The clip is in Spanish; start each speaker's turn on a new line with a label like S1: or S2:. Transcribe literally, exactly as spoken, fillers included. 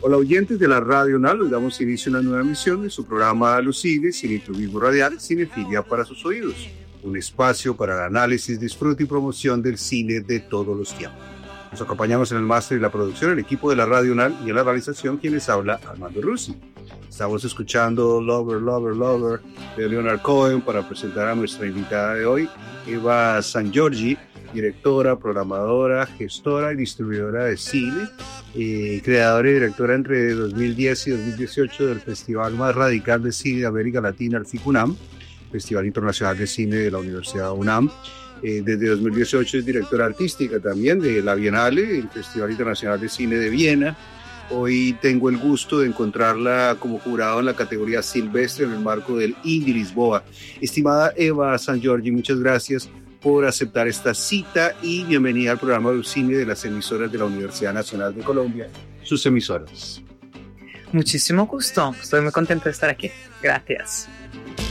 S1: Hola oyentes de la Radio UNAM, les damos inicio a una nueva emisión de su programa Lucide, Cineturismo Radial, Cinefilia para sus oídos. Un espacio para el análisis, disfrute y promoción del cine de todos los tiempos. Nos acompañamos en el máster y la producción, el equipo de la Radio UNAM y en la realización quienes habla Armando Rusi. Estamos escuchando Lover, Lover, Lover de Leonard Cohen para presentar a nuestra invitada de hoy, Eva Sangiorgi, directora, programadora, gestora y distribuidora de cine, eh, creadora y directora entre dos mil diez y dos mil dieciocho del Festival más radical de cine de América Latina, el FICUNAM, Festival Internacional de Cine de la Universidad UNAM. Eh, desde dos mil dieciocho es directora artística también de la Bienale, el Festival Internacional de Cine de Viena. Hoy tengo el gusto de encontrarla como jurado en la categoría Silvestre en el marco del Indie Lisboa. Estimada Eva Sangiorgi, muchas gracias por aceptar esta cita y bienvenida al programa de cine de las emisoras de la Universidad Nacional de Colombia, sus emisoras.
S2: Muchísimo gusto, estoy muy contento de estar aquí. Gracias.